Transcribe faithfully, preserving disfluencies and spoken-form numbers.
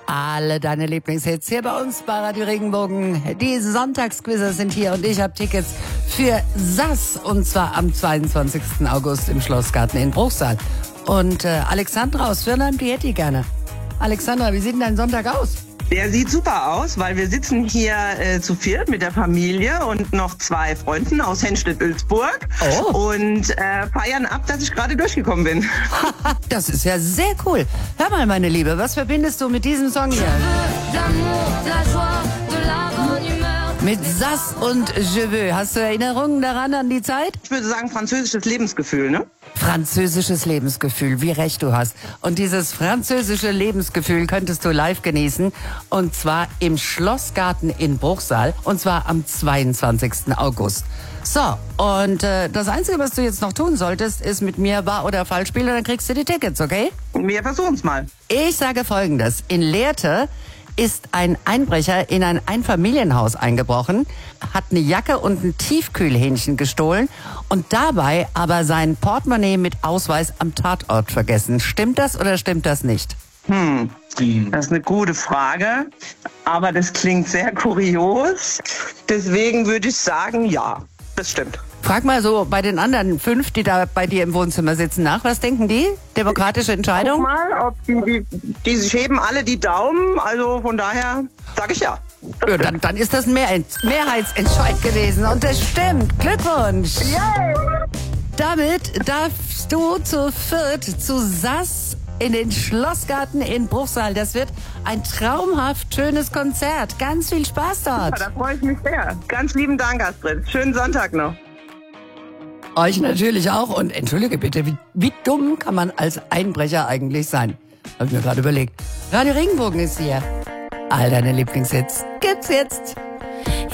Alle deine Lieblingshits hier bei uns bei Radio Regenbogen. Die Sonntagsquizzer sind hier und ich habe Tickets für Sass und zwar am zweiundzwanzigsten August im Schlossgarten in Bruchsal. Und äh, Alexandra aus Fürnheim, die hätte ich gerne. Alexandra, wie sieht denn dein Sonntag aus? Der sieht super aus, weil wir sitzen hier äh, zu viert mit der Familie und noch zwei Freunden aus Henstedt-Ulzburg Oh. und äh, feiern ab, dass ich gerade durchgekommen bin. Das ist ja sehr cool. Hör mal, meine Liebe, was verbindest du mit diesem Song hier? Mit Sass und Je veux. Hast du Erinnerungen daran an die Zeit? Ich würde sagen, französisches Lebensgefühl, ne? Französisches Lebensgefühl, wie recht du hast. Und dieses französische Lebensgefühl könntest du live genießen. Und zwar im Schlossgarten in Bruchsal. Und zwar am zweiundzwanzigsten August. So, und äh, das Einzige, was du jetzt noch tun solltest, ist mit mir wahr oder falsch spielen. Und dann kriegst du die Tickets, okay? Wir versuchen es mal. Ich sage Folgendes. In Lehrte ist ein Einbrecher in ein Einfamilienhaus eingebrochen, hat eine Jacke und ein Tiefkühlhähnchen gestohlen und dabei aber sein Portemonnaie mit Ausweis am Tatort vergessen. Stimmt das oder stimmt das nicht? Hm, das ist eine gute Frage, aber das klingt sehr kurios. Deswegen würde ich sagen, ja, das stimmt. Frag mal so bei den anderen fünf, die da bei dir im Wohnzimmer sitzen, nach. Was denken die? Demokratische Entscheidung? Guck mal, ob die, die, die heben alle die Daumen, also von daher sage ich ja. Ja, dann, dann ist das ein Mehrheit, Mehrheitsentscheid gewesen und das stimmt. Glückwunsch! Yeah. Damit darfst du zu viert zu Sass in den Schlossgarten in Bruchsal. Das wird ein traumhaft schönes Konzert. Ganz viel Spaß dort. Ja, da freue ich mich sehr. Ganz lieben Dank, Astrid. Schönen Sonntag noch. Euch natürlich auch. Und entschuldige bitte, wie, wie dumm kann man als Einbrecher eigentlich sein? Hab ich mir gerade überlegt. Radio Regenbogen ist hier. All deine Lieblingshits gibt's jetzt.